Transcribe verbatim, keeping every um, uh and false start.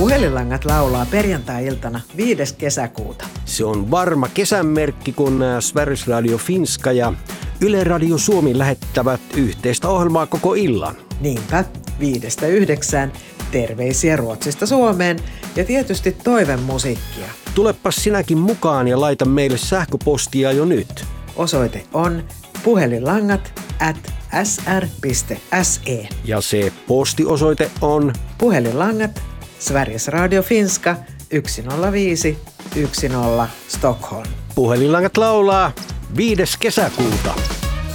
Puhelinlangat laulaa perjantai-iltana viides kesäkuuta. Se on varma kesänmerkki, kun Sveriges Radio Finska ja Yle Radio Suomi lähettävät yhteistä ohjelmaa koko illan. Niinpä, viidestä yhdeksään. Terveisiä Ruotsista Suomeen ja tietysti toivemusiikkia. Tulepas sinäkin mukaan ja laita meille sähköpostia jo nyt. Osoite on puhelinlangat at s r piste s e. Ja se postiosoite on puhelinlangat Sveriges Radio Finska yksi nolla viisi yksi nolla Stockholm. Puhelinlangat laulaa viides kesäkuuta.